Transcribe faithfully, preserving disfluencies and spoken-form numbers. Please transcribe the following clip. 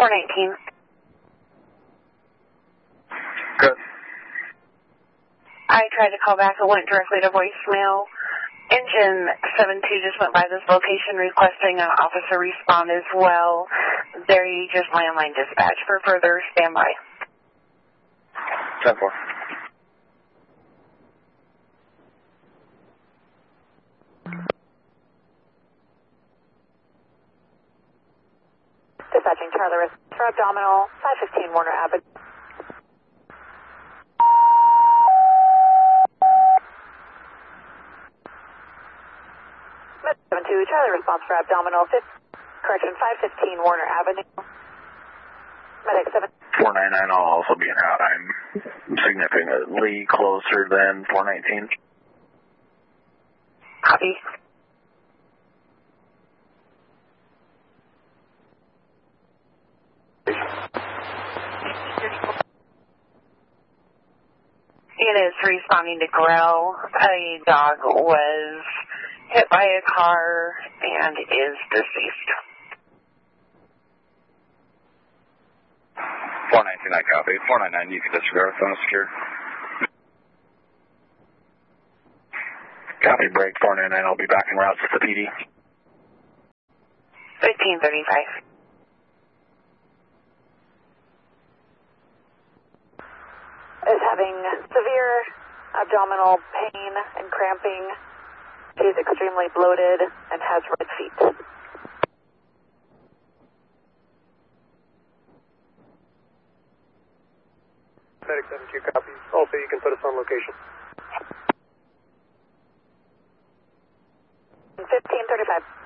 four nineteen. Good. I tried to call back. It went directly to voicemail. Engine seven two just went by this location requesting an officer respond as well. There you just landline dispatch for further standby. ten four. Dispatching Charlie for abdominal, five fifteen Warner Avenue. seven two, Charlie response for abdominal, correction, five fifteen Warner Avenue. Medic seven. four ninety-nine, I'll also be en route. I'm significantly closer than four nineteen. Copy. It is responding to Grell. A dog was hit by a car and is deceased. four nineteen, I copy. four ninety-nine, you can disregard, phone secure. Copy, break, four ninety-nine, I'll be back en route to the P D. fifteen thirty-five. Is having severe abdominal pain and cramping. She is extremely bloated and has red feet. Medic seven two copies. Also, you can put us on location. fifteen thirty-five.